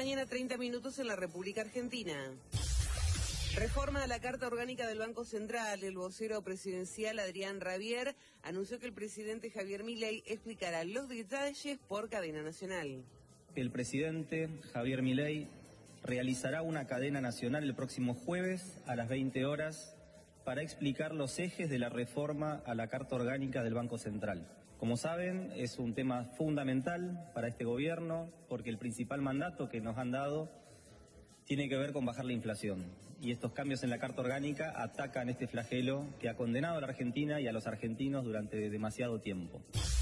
mañana, 30 minutos en la República Argentina. Reforma a la Carta Orgánica del Banco Central. El vocero presidencial Adrián Rabier anunció que el presidente Javier Milei explicará los detalles por cadena nacional. El presidente Javier Milei realizará una cadena nacional el próximo jueves a las 20 horas para explicar los ejes de la reforma a la Carta Orgánica del Banco Central. Como saben, es un tema fundamental para este gobierno porque el principal mandato que nos han dado tiene que ver con bajar la inflación. Y estos cambios en la Carta Orgánica atacan este flagelo que ha condenado a la Argentina y a los argentinos durante demasiado tiempo.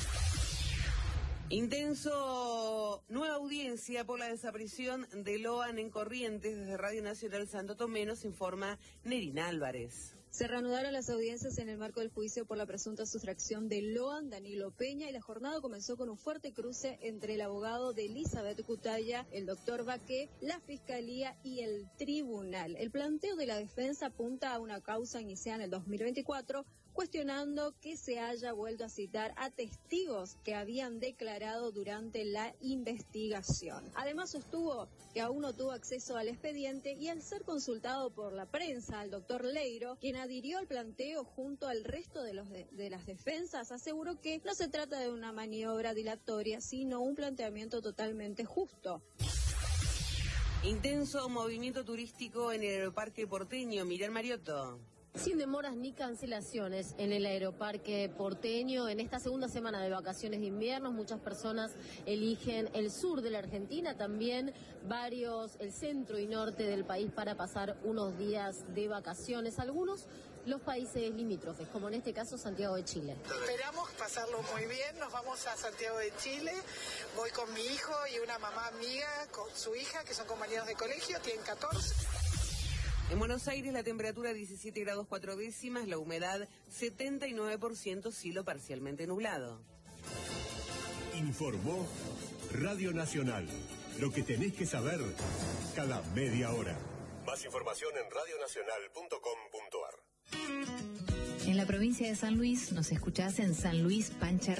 Nueva audiencia por la desaparición de Loan en Corrientes. Desde Radio Nacional Santo Tomé nos informa Nerina Álvarez. Se reanudaron las audiencias en el marco del juicio por la presunta sustracción de Loan, Danilo Peña, y la jornada comenzó con un fuerte cruce entre el abogado de Elizabeth Cutaya, el doctor Baqué, la Fiscalía y el Tribunal. El planteo de la defensa apunta a una causa iniciada en el 2024, cuestionando que se haya vuelto a citar a testigos que habían declarado durante la investigación. Además sostuvo que aún no tuvo acceso al expediente y al ser consultado por la prensa, el doctor Leiro, quien adhirió al planteo junto al resto de las defensas, aseguró que no se trata de una maniobra dilatoria, sino un planteamiento totalmente justo. Intenso movimiento turístico en el Aeroparque porteño. Miriam Mariotto. Sin demoras ni cancelaciones en el Aeroparque porteño. En esta segunda semana de vacaciones de invierno, muchas personas eligen el sur de la Argentina, también el centro y norte del país para pasar unos días de vacaciones. Algunos los países limítrofes, como en este caso Santiago de Chile. Esperamos pasarlo muy bien, nos vamos a Santiago de Chile, voy con mi hijo y una mamá amiga con su hija, que son compañeros de colegio, tienen 14. En Buenos Aires la temperatura 17 grados 4 décimas, la humedad 79%, cielo parcialmente nublado. Informó Radio Nacional. Lo que tenés que saber cada media hora. Más información en radionacional.com.ar. En la provincia de San Luis nos escuchás en San Luis Pancha